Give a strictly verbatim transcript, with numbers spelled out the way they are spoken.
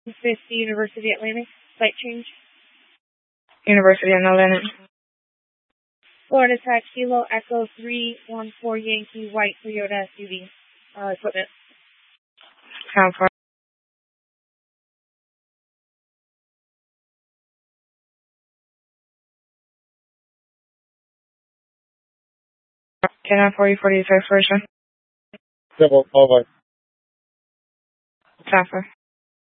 fifty University Atlantic, site change. University in Atlantic. Florida Tech, Kilo Echo three one four Yankee, white Toyota S U V. Uh, equipment. Count for ten nine forty forty expiration. Double, over. Transfer.